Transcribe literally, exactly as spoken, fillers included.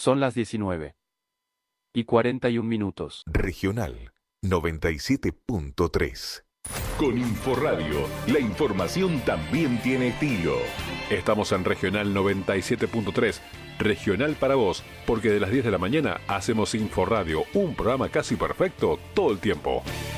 Son las diecinueve y cuarenta y un minutos. Regional noventa y siete punto tres. Con Inforradio, la información también tiene estilo. Estamos en Regional noventa y siete punto tres, regional para vos, porque de las diez de la mañana hacemos Inforradio, un programa casi perfecto todo el tiempo.